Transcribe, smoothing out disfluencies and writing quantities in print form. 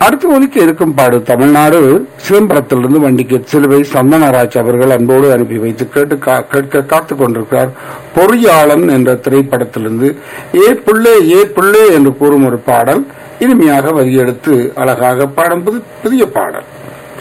அடுத்து ஒலிக்க இருக்கும் பாடு தமிழ்நாடு சிதம்பரத்திலிருந்து வண்டிக்கு சிலுவை சந்தனராஜ் அவர்கள் அன்போடு அனுப்பி வைத்து கேட்க காத்துக் கொண்டிருக்கிறார். பொறியாளன் என்ற திரைப்படத்திலிருந்து ஏ புள்ளே என்று கூறும் ஒரு பாடல் இனிமையாக வரியெடுத்து அழகாக பாடும் புதிய பாடல்.